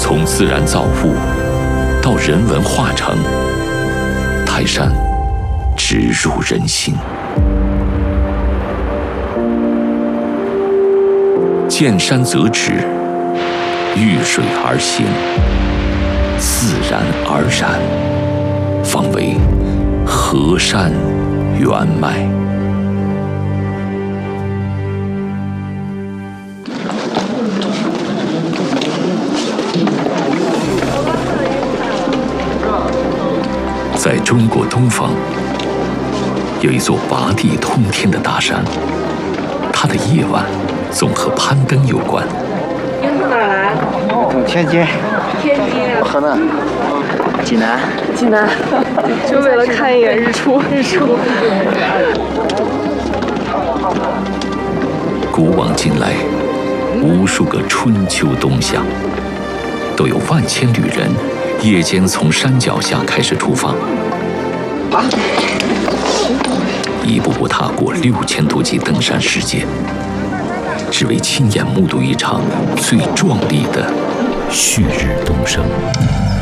从自然造物到人文化成，泰山直入人心。见山则止，遇水而行，自然而然，方为河山原脉。在中国东方，有一座拔地通天的大山，它的夜晚总和攀登有关。 您从哪儿来？ 从天津。 天津。 河南。济南。 济南，就为了看一眼日出。 古往今来，无数个春秋冬夏，都有万千旅人夜间从山脚下开始出发，一步步踏过6000多级登山世界，只为亲眼目睹一场最壮丽的旭日东升。